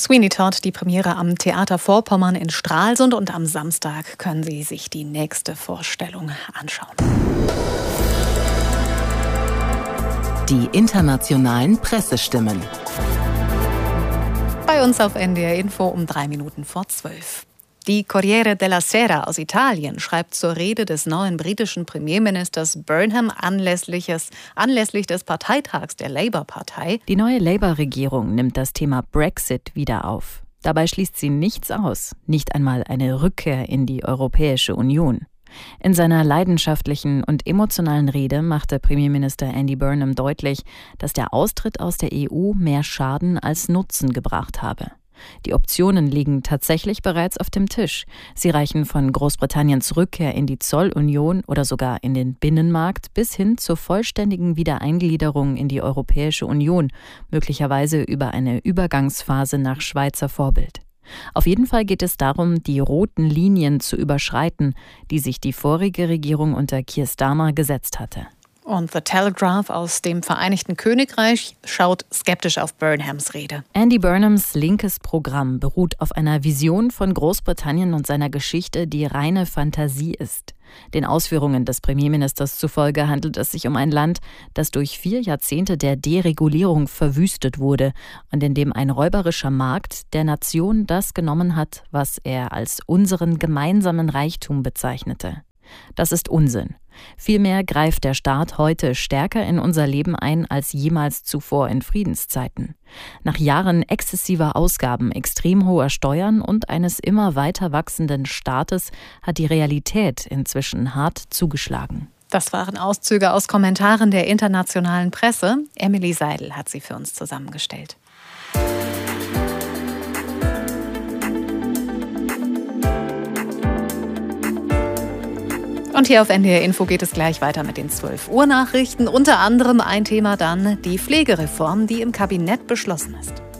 Sweeney Todd, die Premiere am Theater Vorpommern in Stralsund, und am Samstag können Sie sich die nächste Vorstellung anschauen. Die internationalen Pressestimmen. Bei uns auf NDR Info um 11:03. Die Corriere della Sera aus Italien schreibt zur Rede des neuen britischen Premierministers Burnham anlässlich des Parteitags der Labour-Partei. Die neue Labour-Regierung nimmt das Thema Brexit wieder auf. Dabei schließt sie nichts aus, nicht einmal eine Rückkehr in die Europäische Union. In seiner leidenschaftlichen und emotionalen Rede machte Premierminister Andy Burnham deutlich, dass der Austritt aus der EU mehr Schaden als Nutzen gebracht habe. Die Optionen liegen tatsächlich bereits auf dem Tisch. Sie reichen von Großbritanniens Rückkehr in die Zollunion oder sogar in den Binnenmarkt bis hin zur vollständigen Wiedereingliederung in die Europäische Union, möglicherweise über eine Übergangsphase nach Schweizer Vorbild. Auf jeden Fall geht es darum, die roten Linien zu überschreiten, die sich die vorige Regierung unter Keir Starmer gesetzt hatte. Und The Telegraph aus dem Vereinigten Königreich schaut skeptisch auf Burnhams Rede. Andy Burnhams linkes Programm beruht auf einer Vision von Großbritannien und seiner Geschichte, die reine Fantasie ist. Den Ausführungen des Premierministers zufolge handelt es sich um ein Land, das durch 4 Jahrzehnte der Deregulierung verwüstet wurde und in dem ein räuberischer Markt der Nation das genommen hat, was er als unseren gemeinsamen Reichtum bezeichnete. Das ist Unsinn. Vielmehr greift der Staat heute stärker in unser Leben ein als jemals zuvor in Friedenszeiten. Nach Jahren exzessiver Ausgaben, extrem hoher Steuern und eines immer weiter wachsenden Staates hat die Realität inzwischen hart zugeschlagen. Das waren Auszüge aus Kommentaren der internationalen Presse. Emily Seidel hat sie für uns zusammengestellt. Und hier auf NDR Info geht es gleich weiter mit den 12 Uhr Nachrichten. Unter anderem ein Thema dann die Pflegereform, die im Kabinett beschlossen ist.